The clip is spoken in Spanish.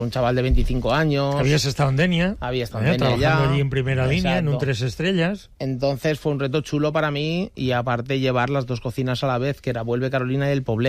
un chaval de 25 años. Habías estado en Denia. Había estado en Denia trabajando ya. allí en primera línea, en un Exacto. 3 estrellas. Entonces fue un reto chulo para mí y aparte llevar las dos cocinas a la vez, que era Vuelve Carolina y El Poblet.